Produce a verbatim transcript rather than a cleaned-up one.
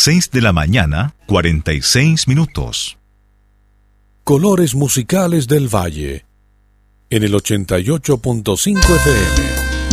seis de la mañana, cuarenta y seis minutos. Colores musicales del Valle, en el ochenta y ocho punto cinco F M.